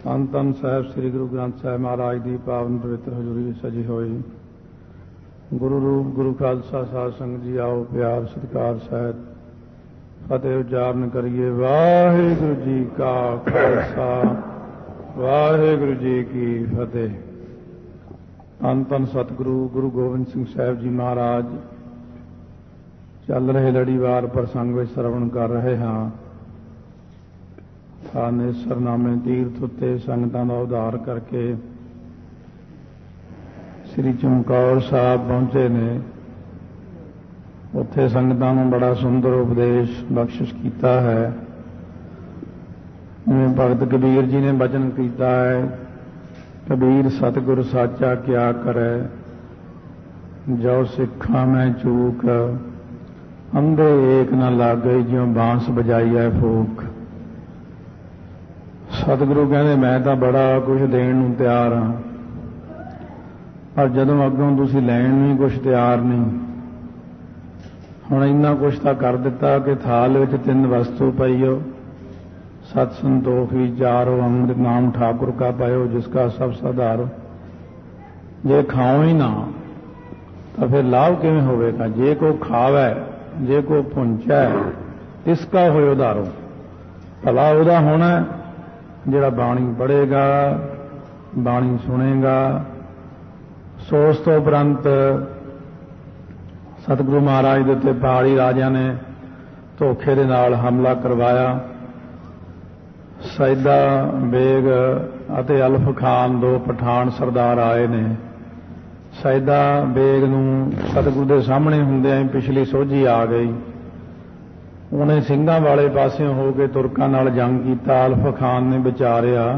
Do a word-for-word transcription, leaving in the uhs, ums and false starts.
ਧੰਨ ਧੰਨ ਸਾਹਿਬ ਸ੍ਰੀ ਗੁਰੂ ਗ੍ਰੰਥ ਸਾਹਿਬ ਮਹਾਰਾਜ ਦੀ ਪਾਵਨ ਪਵਿੱਤਰ ਹਜ਼ੂਰੀ ਸਜੀ ਹੋਈ। ਗੁਰੂ ਰੂਪ ਗੁਰੂ ਖਾਲਸਾ ਸਾਧ ਸੰਗਤ ਜੀ ਆਓ ਪਿਆਰ ਸਤਿਕਾਰ ਸਹਿਤ ਫਤਿਹ ਉਚਾਰਨ ਕਰੀਏ। ਵਾਹਿਗੁਰੂ ਜੀ ਕਾ ਖਾਲਸਾ ਵਾਹਿਗੁਰੂ ਜੀ ਕੀ ਫਤਿਹ। ਧੰਨ ਧੰਨ ਸਤਿਗੁਰੂ ਗੁਰੂ ਗੋਬਿੰਦ ਸਿੰਘ ਸਾਹਿਬ ਜੀ ਮਹਾਰਾਜ ਚੱਲ ਰਹੇ ਲੜੀਵਾਰ ਪ੍ਰਸੰਗ ਵਿੱਚ ਸਰਵਣ ਕਰ ਰਹੇ ਹਾਂ। ਥਾਨੇਸਰਨਾਮੇ ਤੀਰਥ ਉੱਤੇ ਸੰਗਤਾਂ ਦਾ ਉਧਾਰ ਕਰਕੇ ਸ੍ਰੀ ਚਮਕੌਰ ਸਾਹਿਬ ਪਹੁੰਚੇ ਨੇ। ਉੱਥੇ ਸੰਗਤਾਂ ਨੂੰ ਬੜਾ ਸੁੰਦਰ ਉਪਦੇਸ਼ ਬਖਸ਼ਿਸ਼ ਕੀਤਾ ਹੈ। ਜਿਵੇਂ ਭਗਤ ਕਬੀਰ ਜੀ ਨੇ ਬਚਨ ਕੀਤਾ ਹੈ, ਕਬੀਰ ਸਤਿਗੁਰ ਸਾਚਾ ਕਿਆ ਕਰੈ, ਜੋ ਸਿੱਖਾਂ ਮੈਂ ਚੂਕ, ਅੰਧੇ ਏਕ ਨਾ ਲਾਗੇ ਜਿਉਂ ਬਾਂਸ ਬਜਾਈ ਹੈ ਫੂਕ। ਸਤਿਗੁਰੂ ਕਹਿੰਦੇ ਮੈਂ ਤਾਂ ਬੜਾ ਕੁਝ ਦੇਣ ਨੂੰ ਤਿਆਰ ਹਾਂ, ਪਰ ਜਦੋਂ ਅੱਗੋਂ ਤੁਸੀਂ ਲੈਣ ਨੂੰ ਕੁਝ ਤਿਆਰ ਨਹੀਂ। ਹੁਣ ਇੰਨਾ ਕੁਛ ਤਾਂ ਕਰ ਦਿੱਤਾ ਕਿ ਥਾਲ ਵਿੱਚ ਤਿੰਨ ਵਸਤੂ ਪਈਓ, ਸਤ ਸੰਤੋਖ ਵਿਚਾਰੋ, ਅੰਮ੍ਰਿਤ ਨਾਮ ਠਾकुर का पायो जिसका सब साधारो। ਜੇ ਖਾਓ ਹੀ ਨਾ ਤਾਂ ਫਿਰ ਲਾਭ ਕਿਵੇਂ ਹੋਵੇਗਾ। ਜੇ ਕੋ ਖਾਵੇ ਜੇ ਕੋ ਪੁੰਚੈ ਇਸਕਾ ਹੋਇ ਉਧਾਰੋ। ਭਲਾ ਉਹਦਾ ਹੋਣਾ ਜਿਹੜਾ ਬਾਣੀ ਪੜ੍ਹੇਗਾ, ਬਾਣੀ ਸੁਣੇਗਾ। ਸੋ ਉਸ ਤੋਂ ਉਪਰੰਤ ਸਤਿਗੁਰੂ ਮਹਾਰਾਜ ਦੇ ਉੱਤੇ ਪਹਾੜੀ ਰਾਜਿਆਂ ਨੇ ਧੋਖੇ ਦੇ ਨਾਲ ਹਮਲਾ ਕਰਵਾਇਆ। ਸੈਦਾ ਬੇਗ ਅਤੇ ਅਲਫ ਖਾਨ ਦੋ ਪਠਾਨ ਸਰਦਾਰ ਆਏ ਨੇ। ਸੈਦਾ ਬੇਗ ਨੂੰ ਸਤਿਗੁਰੂ ਦੇ ਸਾਹਮਣੇ ਹੁੰਦਿਆਂ ਹੀ ਪਿਛਲੀ ਸੋਝੀ ਆ ਗਈ। ਉਹਨੇ ਸਿੰਘਾਂ ਵਾਲੇ ਪਾਸਿਓਂ ਹੋ ਕੇ ਤੁਰਕਾਂ ਨਾਲ ਜੰਗ ਕੀਤਾ। ਅਲਫ ਖਾਨ ਨੇ ਵਿਚਾਰਿਆ